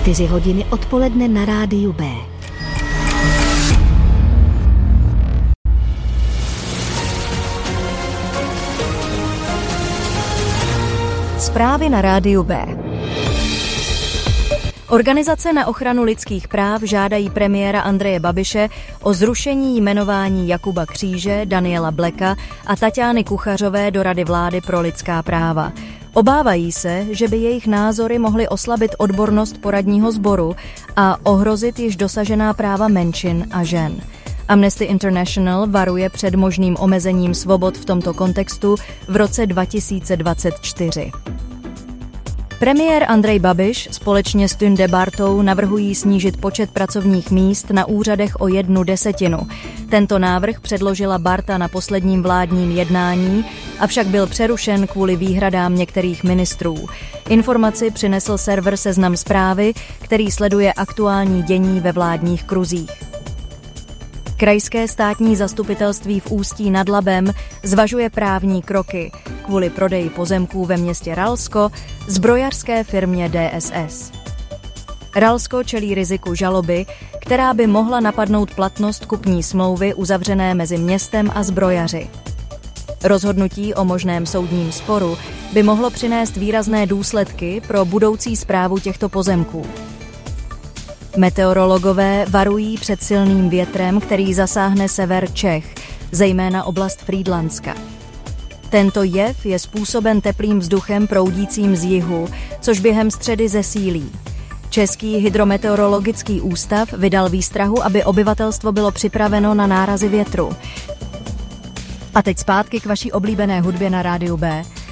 4 hodiny odpoledne na rádiu B. Zprávy na rádiu B. Organizace na ochranu lidských práv žádají premiéra Andreje Babiše o zrušení jmenování Jakuba Kříže, Daniela Bleka a Taťány Kuchařové do Rady vlády pro lidská práva. Obávají se, že by jejich názory mohly oslabit odbornost poradního sboru a ohrozit již dosažená práva menšin a žen. Amnesty International varuje před možným omezením svobod v tomto kontextu v roce 2024. Premiér Andrej Babiš společně s Tunde Bartou navrhují snížit počet pracovních míst na úřadech o 1/10. Tento návrh předložila Barta na posledním vládním jednání, avšak byl přerušen kvůli výhradám některých ministrů. Informaci přinesl server Seznam Zprávy, který sleduje aktuální dění ve vládních kruzích. Krajské státní zastupitelství v Ústí nad Labem zvažuje právní kroky kvůli prodeji pozemků ve městě Ralsko zbrojařské firmě DSS. Ralsko čelí riziku žaloby, která by mohla napadnout platnost kupní smlouvy uzavřené mezi městem a zbrojaři. Rozhodnutí o možném soudním sporu by mohlo přinést výrazné důsledky pro budoucí správu těchto pozemků. Meteorologové varují před silným větrem, který zasáhne sever Čech, zejména oblast Frýdlantska. Tento jev je způsoben teplým vzduchem proudícím z jihu, což během středy zesílí. Český hydrometeorologický ústav vydal výstrahu, aby obyvatelstvo bylo připraveno na nárazy větru. A teď zpátky k vaší oblíbené hudbě na rádiu B.